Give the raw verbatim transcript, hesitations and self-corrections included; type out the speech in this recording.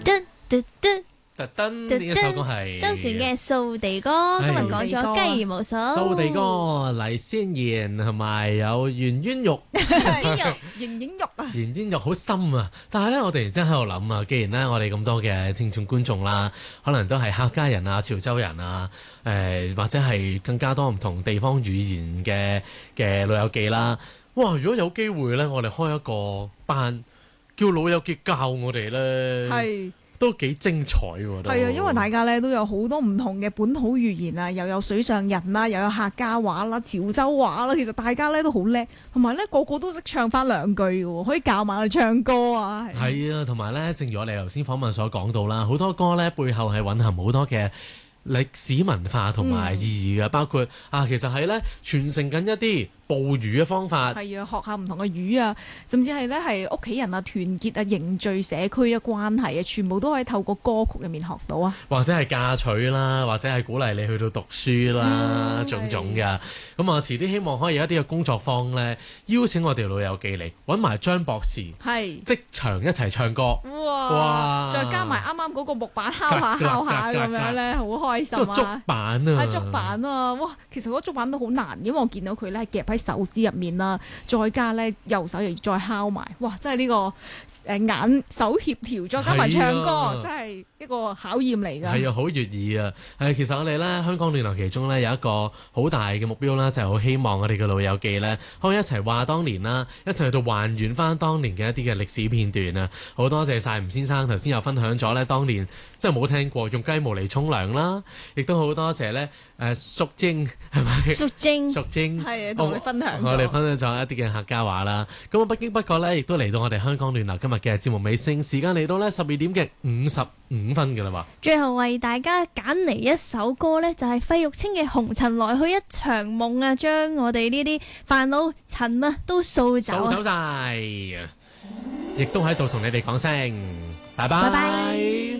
特登呢一首歌係周璇嘅掃地歌，今日講咗雞毛掃。 掃地歌黎先賢同埋有圓圓肉， 圓圓肉， 圓圓肉啊！ 圓圓肉好深啊！但係咧，我突然之間喺度諗啊，既然咧我哋咁多嘅聽眾觀眾啦，可能都係客家人啊、潮州人啊，誒、呃、或者係更加多唔同地方語言嘅嘅老友記啦。哇！如果有機會咧，我哋開一個班，叫老友記教我哋咧， 係。 都幾精彩喎！ 係啊，因為大家咧都有好多唔同嘅本土語言啊，又有水上人啦，又有客家話啦、潮州話啦，其實大家咧都好叻，同埋咧個個都識唱翻兩句嘅喎，可以教埋我哋唱歌啊！ 係啊，同埋咧，正如我哋頭先訪問所講到啦，好多歌咧背後係蘊含好多嘅歷史文化同埋意義嘅，嗯、包括啊，其實係咧傳承緊一啲捕魚嘅方法， 係啊，學下唔同嘅魚啊，甚至係咧係屋企人啊團結啊凝聚社區嘅關係啊，全部都可以透過歌曲入面學到啊， 或者係嫁娶啦，或者係鼓勵你去到讀書啦，嗯、種種嘅。咁啊，遲啲希望可以有一啲嘅工作坊咧，邀請我哋老友記嚟揾埋張博士，係即場一齊唱歌， 哇！哇再加埋啱啱嗰個木板敲下敲下咁樣咧，好開心啊！ 竹板啊， 竹板啊，哇！其實嗰竹板都好難，因為我見到佢咧夾喺手指入面啦，再加咧右手又再敲埋，哇！真係呢個誒眼手協調，再加埋唱歌，啊、真係一個考驗嚟㗎。 係啊，好悅耳啊！係其實我哋咧香港暖流其中咧有一個好大嘅目標啦，就係、是、好希望我哋嘅老友記咧可以一齊話當年啦，一齊去到還原翻當年嘅一啲嘅歷史片段啊！好多謝晒吳先生頭先又分享咗咧當年即係冇聽過用雞毛嚟沖涼啦，亦都好多謝咧誒淑貞係咪？ 淑貞淑貞係同我哋分享。 我哋分享咗一啲嘅客家話啦，咁啊不經不覺咧，亦都嚟到我哋香港暖流今日嘅節目尾聲，時間嚟到咧十二點嘅五十五分嘅啦喎。 最後為大家揀嚟一首歌咧，就係費玉清嘅《紅塵來去一場夢》啊，將我哋呢啲煩惱塵啊都掃走。 掃走晒，亦都喺度同你哋講聲，拜拜。 拜拜。